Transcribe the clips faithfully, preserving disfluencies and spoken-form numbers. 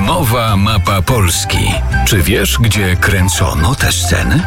Filmowa mapa Polski. Czy wiesz, gdzie kręcono te sceny?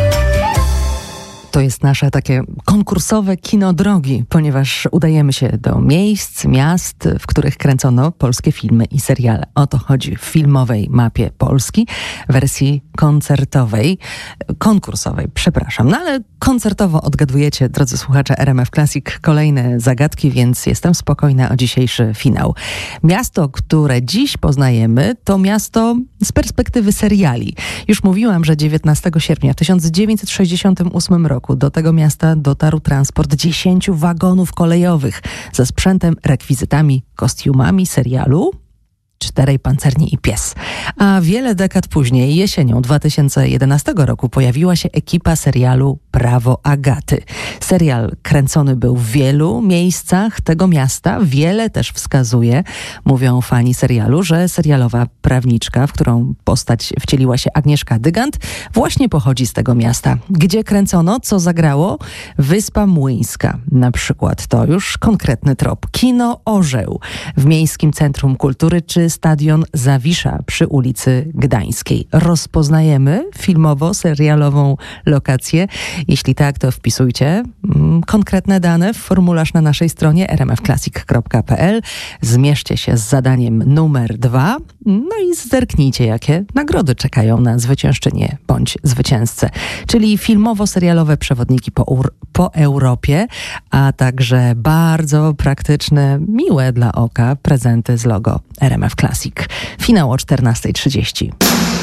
To jest nasze takie konkursowe kino drogi, ponieważ udajemy się do miejsc, miast, w których kręcono polskie filmy i seriale. O to chodzi w filmowej mapie Polski, wersji koncertowej, konkursowej, przepraszam. No ale koncertowo odgadujecie, drodzy słuchacze R M F Classic, kolejne zagadki, więc jestem spokojna o dzisiejszy finał. Miasto, które dziś poznajemy, to miasto z perspektywy seriali. Już mówiłam, że dziewiętnastego sierpnia tysiąc dziewięćset sześćdziesiątego ósmego roku do tego miasta dotarł transport dziesięciu wagonów kolejowych ze sprzętem, rekwizytami, kostiumami serialu Czterej pancerni i pies. A wiele dekad później, jesienią dwa tysiące jedenastego roku, pojawiła się ekipa serialu Prawo Agaty. Serial kręcony był w wielu miejscach tego miasta. Wiele też wskazuje, mówią fani serialu, że serialowa prawniczka, w którą postać wcieliła się Agnieszka Dygant, właśnie pochodzi z tego miasta. Gdzie kręcono, co zagrało? Wyspa Młyńska na przykład. To już konkretny trop. Kino Orzeł w Miejskim Centrum Kultury czy Stadion Zawisza przy ulicy Gdańskiej. Rozpoznajemy filmowo-serialową lokację? Jeśli tak, to wpisujcie mm, konkretne dane w formularz na naszej stronie r m f classic kropka p l. Zmierzcie się z zadaniem numer dwa, no i zerknijcie, jakie nagrody czekają na zwyciężczynię bądź zwycięzcę. Czyli filmowo-serialowe przewodniki po, ur- po Europie, a także bardzo praktyczne, miłe dla oka prezenty z logo R M F Classic. Finał o czternasta trzydzieści.